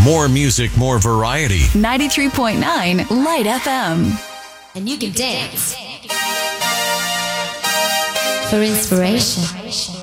More music, more variety. 93.9 Light FM. And you can dance for inspiration.